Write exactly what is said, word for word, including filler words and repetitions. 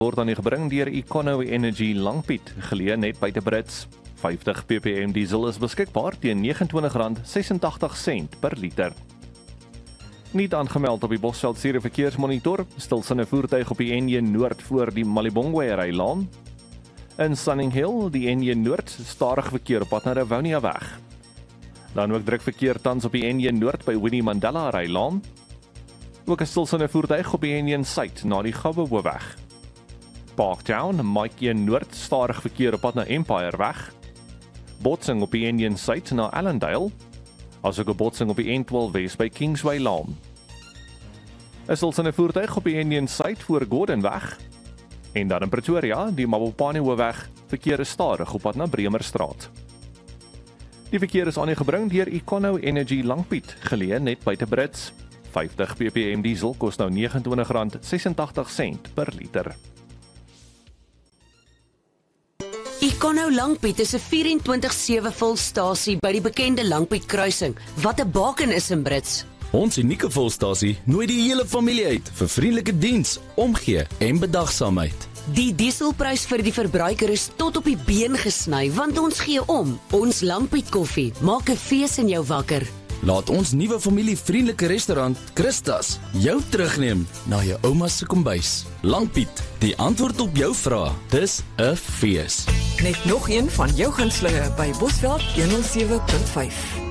Word aan die gebring deur Econo Energy Langpiet, geleë net buite Brits. vyftig ppm diesel is beskikbaar teen vyf nege rand sesentagtig sent per liter. Niet aangemeld op die Bosveld Sire verkeersmonitor, stilstaande voertuig op die N een Noord voor die Malibongwe Rylaan. In Sunning Hill, die N een Noord, stadig verkeer op pad na Rivonia weg. Dan ook druk verkeer tans op die N een Noord by Winnie Mandela Rylaan. Ook 'n stilstaande voertuig op die N een Suid na die Gouwe weg. Parktown, Mike een Noord, stadig verkeer op pad na Empire weg. Botsing op die N een Suid na Allendale, asook 'n botsing op die N twaalf Wes by Kingsway Laan. 'n stilstaande voertuig op die N een Suid voor Gordon weg. En dan in Pretoria, die Mabopane Hoofweg, verkeer is stadig op pad na Bremerstraat. Die verkeer is aan die gebring deur Econo Energy Langpiet, geleë net buite Brits. vyftig ppm diesel kos nou vyf nege rand sesentagtig sent per liter. Econo Langpiet is 'n vyf-en-twintig sewe volstasie by die bekende Langpiet kruising, wat 'n baken is in Brits. Ons unieke volstasie nooi die hele familie uit vir vriendelike diens, omgee en bedagsaamheid. Die dieselprys vir die verbruiker is tot op die been gesny, want ons gee om. Ons Langpiet koffie maak 'n fees in jou wakker. Laat ons nuwe familievriendelike restaurant, Christas, jou terugneem na jou ouma se kombuis. Langpiet, die antwoord op jou vrae. Dis 'n fees. Net nog een van jou gunstelinge by Bosveld honderd sewe punt vyf.